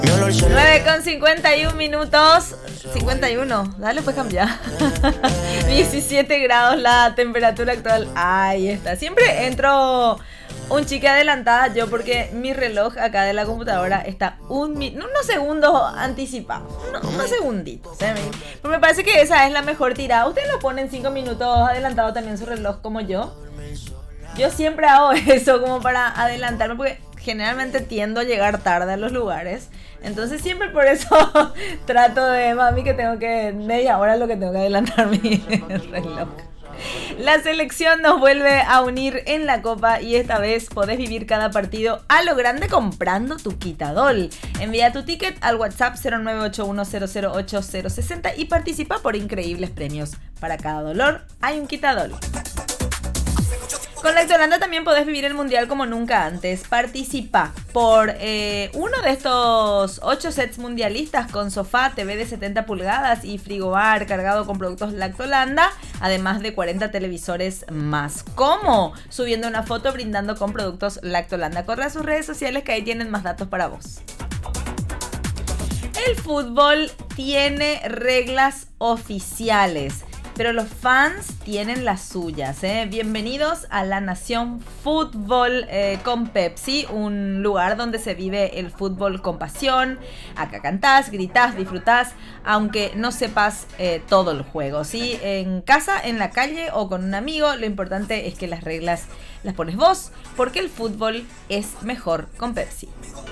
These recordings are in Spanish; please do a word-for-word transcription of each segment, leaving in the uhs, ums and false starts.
nueve con cincuenta y uno minutos. cincuenta y uno, dale pues cambiar. diecisiete grados la temperatura actual. Ahí está. Siempre entro un chique adelantada yo porque mi reloj acá de la computadora está un mi- unos segundos anticipado. Unos, unos segunditos. ¿eh? Pero me parece que esa es la mejor tirada. Ustedes lo ponen cinco minutos adelantado también su reloj como yo. Yo siempre hago eso como para adelantarme porque generalmente tiendo a llegar tarde a los lugares. Entonces siempre por eso trato de, mami, que tengo que, media hora lo que tengo que adelantar mi reloj. La selección nos vuelve a unir en la Copa y esta vez podés vivir cada partido a lo grande comprando tu Quitadol. Envía tu ticket al WhatsApp cero nueve ocho uno cero cero ocho cero seis cero y participa por increíbles premios. Para cada dolor hay un Quitadol. Con Lactolanda también podés vivir el mundial como nunca antes. Participa por eh, uno de estos ocho sets mundialistas con sofá, T V de setenta pulgadas y frigobar cargado con productos Lactolanda, además de cuarenta televisores más. ¿Cómo? Subiendo una foto brindando con productos Lactolanda. Corre a sus redes sociales que ahí tienen más datos para vos. El fútbol tiene reglas oficiales, pero los fans tienen las suyas, ¿eh? Bienvenidos a la Nación Fútbol eh, con Pepsi, un lugar donde se vive el fútbol con pasión. Acá cantás, gritás, disfrutás, aunque no sepas eh, todo el juego, ¿sí? En casa, en la calle o con un amigo, lo importante es que las reglas las pones vos, porque el fútbol es mejor con Pepsi.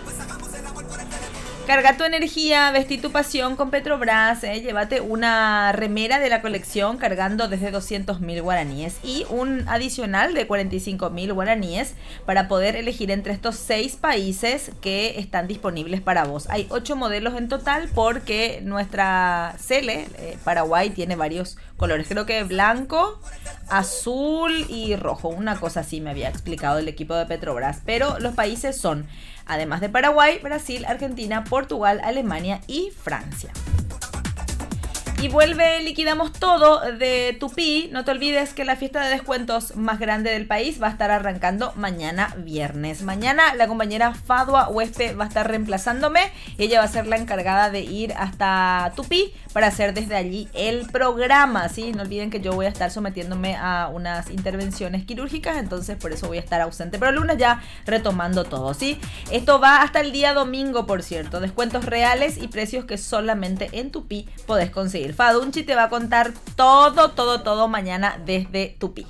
Carga tu energía, vestí tu pasión con Petrobras, eh, llévate una remera de la colección cargando desde doscientos mil guaraníes y un adicional de cuarenta y cinco mil guaraníes para poder elegir entre estos seis países que están disponibles para vos. Hay ocho modelos en total porque nuestra Cele, eh, Paraguay, tiene varios colores. Creo que blanco, azul y rojo. Una cosa así me había explicado el equipo de Petrobras. Pero los países son, además de Paraguay, Brasil, Argentina, Portugal, Alemania y Francia. Y vuelve Liquidamos Todo de Tupí. No te olvides que la fiesta de descuentos más grande del país va a estar arrancando mañana viernes. Mañana la compañera Fadua Huespe va a estar reemplazándome. Ella va a ser la encargada de ir hasta Tupí para hacer desde allí el programa, ¿sí? No olviden que yo voy a estar sometiéndome a unas intervenciones quirúrgicas, entonces por eso voy a estar ausente. Pero el lunes ya retomando todo, ¿sí? Esto va hasta el día domingo, por cierto. Descuentos reales y precios que solamente en Tupí podés conseguir. Fadunchi te va a contar todo, todo, todo mañana desde Tupí.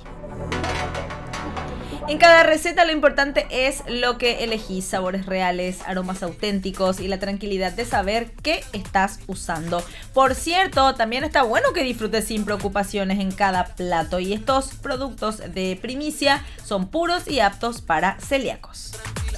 En cada receta lo importante es lo que elegís, sabores reales, aromas auténticos y la tranquilidad de saber qué estás usando. Por cierto, también está bueno que disfrutes sin preocupaciones en cada plato y estos productos de primicia son puros y aptos para celíacos.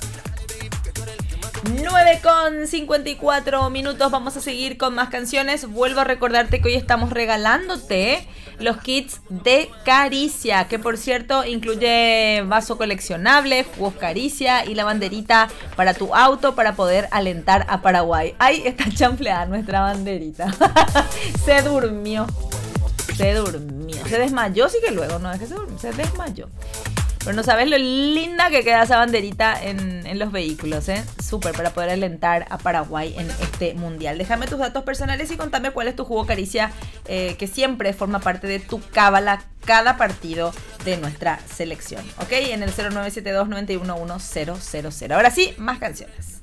nueve con cincuenta y cuatro minutos, vamos a seguir con más canciones. Vuelvo a recordarte que hoy estamos regalándote los kits de Caricia, que por cierto incluye vaso coleccionable, jugos Caricia y la banderita para tu auto para poder alentar a Paraguay. Ahí está chanfleada nuestra banderita. Se durmió, se durmió, se desmayó, sí que luego, no es que se durmió, se desmayó. Pero no sabes lo linda que queda esa banderita en, en los vehículos, ¿eh? Súper para poder alentar a Paraguay en este mundial. Déjame tus datos personales y contame cuál es tu jugo Caricia, eh, que siempre forma parte de tu cábala cada partido de nuestra selección, ¿ok? En el cero nueve siete dos nueve uno uno cero cero cero. Ahora sí, más canciones.